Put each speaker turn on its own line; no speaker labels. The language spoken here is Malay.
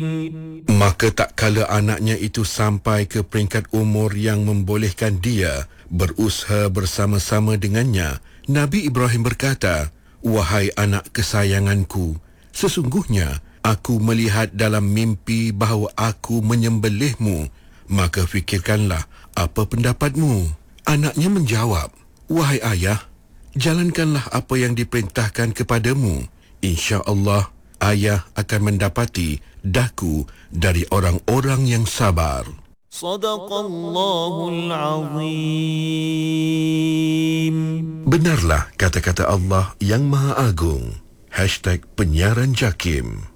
Maka tak kala anaknya itu sampai ke peringkat umur yang membolehkan dia berusaha bersama-sama dengannya, Nabi Ibrahim berkata, "Wahai anak kesayanganku, sesungguhnya aku melihat dalam mimpi bahawa aku menyembelihmu, maka fikirkanlah apa pendapatmu." Anaknya menjawab, "Wahai ayah, jalankanlah apa yang diperintahkan kepadamu. Insya-Allah, ayah akan mendapati daku dari orang-orang yang sabar."
Sadaqallahul Azim.
Benarlah kata-kata Allah yang Maha Agung. #Penyiaran Jakim.